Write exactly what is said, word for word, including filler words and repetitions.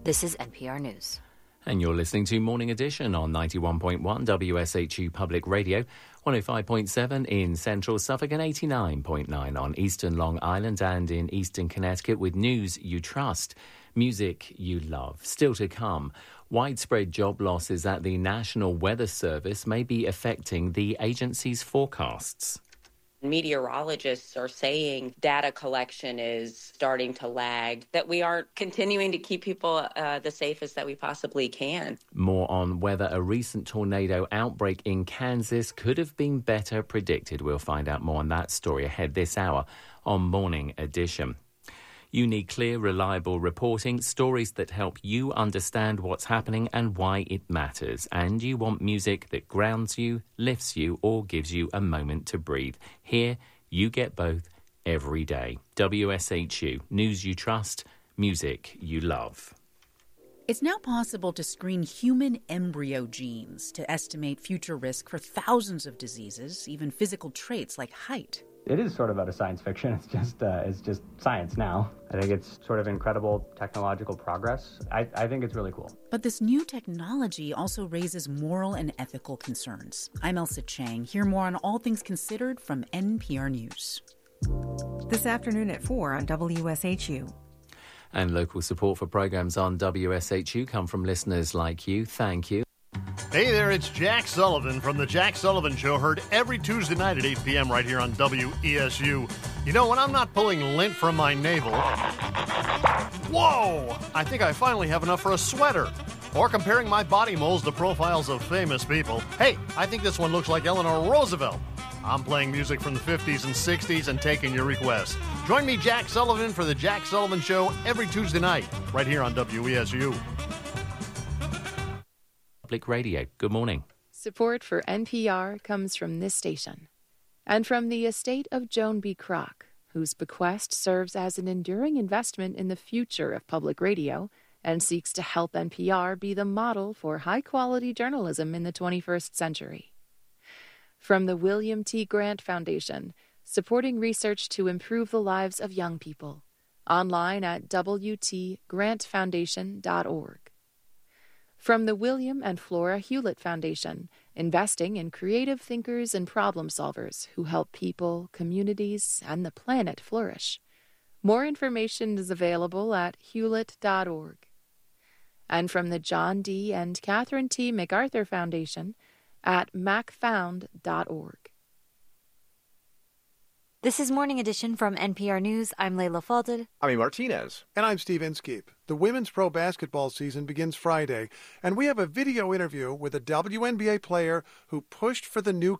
This is N P R News. And you're listening to Morning Edition on ninety-one point one W S H U Public Radio, one oh five point seven in central Suffolk and eighty-nine point nine on eastern Long Island and in eastern Connecticut with news you trust, music you love. Still to come, widespread job losses at the National Weather Service may be affecting the agency's forecasts. Meteorologists are saying data collection is starting to lag, that we aren't continuing to keep people uh, the safest that we possibly can. More on whether a recent tornado outbreak in Kansas could have been better predicted. We'll find out more on that story ahead this hour on Morning Edition. You need clear, reliable reporting, stories that help you understand what's happening and why it matters. And you want music that grounds you, lifts you, or gives you a moment to breathe. Here, you get both every day. W S H U, news you trust, music you love. It's now possible to screen human embryo genes to estimate future risk for thousands of diseases, even physical traits like height. It is sort of out of science fiction. It's just uh, it's just science now. I think it's sort of incredible technological progress. I, I think it's really cool. But this new technology also raises moral and ethical concerns. I'm Elsa Chang. Hear more on All Things Considered from N P R News. This afternoon at four on W S H U. And local support for programs on W S H U come from listeners like you. Thank you. Hey there, it's Jack Sullivan from The Jack Sullivan Show, heard every Tuesday night at eight p.m. right here on W E S U. You know, when I'm not pulling lint from my navel, whoa, I think I finally have enough for a sweater. Or comparing my body moles to profiles of famous people. Hey, I think this one looks like Eleanor Roosevelt. I'm playing music from the fifties and sixties and taking your requests. Join me, Jack Sullivan, for The Jack Sullivan Show every Tuesday night right here on W E S U. Public Radio. Good morning. Support for N P R comes from this station and from the estate of Joan B. Kroc, whose bequest serves as an enduring investment in the future of public radio and seeks to help N P R be the model for high-quality journalism in the twenty-first century. From the William T. Grant Foundation, supporting research to improve the lives of young people, online at w t grant foundation dot org. From the William and Flora Hewlett Foundation, investing in creative thinkers and problem solvers who help people, communities, and the planet flourish. More information is available at hewlett dot org. And from the John D. and Catherine T. MacArthur Foundation at mac found dot org. This is Morning Edition from N P R News. I'm Layla Falded. I'm Martinez. And I'm Steve Inskeep. The women's pro basketball season begins Friday, and we have a video interview with a W N B A player who pushed for the new